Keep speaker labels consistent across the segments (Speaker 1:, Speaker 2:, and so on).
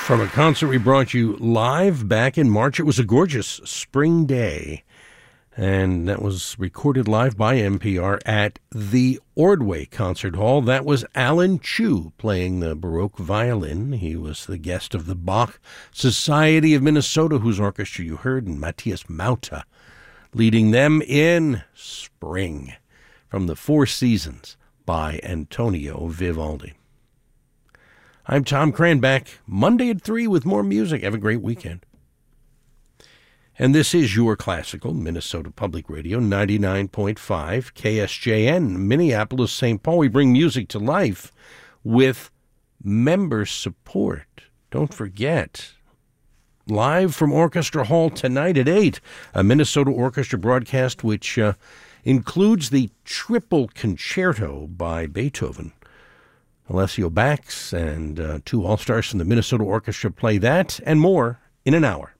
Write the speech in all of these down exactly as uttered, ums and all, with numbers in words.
Speaker 1: From a concert we brought you live back in March. It was a gorgeous spring day, and that was recorded live by N P R at the Ordway Concert Hall. That was Alan Chu playing the Baroque violin. He was the guest of the Bach Society of Minnesota, whose orchestra you heard, and Matthias Mauta leading them in Spring from the Four Seasons by Antonio Vivaldi. I'm Tom Cran, back Monday at three with more music. Have a great weekend. And this is your classical Minnesota Public Radio, ninety-nine point five K S J N, Minneapolis, Saint Paul. We bring music to life with member support. Don't forget, live from Orchestra Hall tonight at eight, a Minnesota Orchestra broadcast which uh, includes the Triple Concerto by Beethoven. Alessio Bax and uh, two all-stars from the Minnesota Orchestra play that and more in an hour.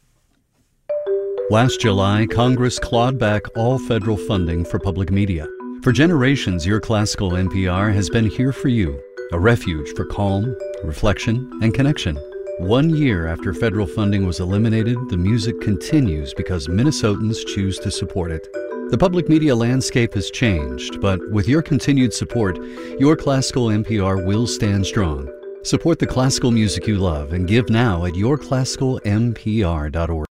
Speaker 2: Last July, Congress clawed back all federal funding for public media. For generations, your classical N P R has been here for you, a refuge for calm, reflection, and connection. One year after federal funding was eliminated, the music continues because Minnesotans choose to support it. The public media landscape has changed, but with your continued support, your classical N P R will stand strong. Support the classical music you love and give now at your classical n p r dot org.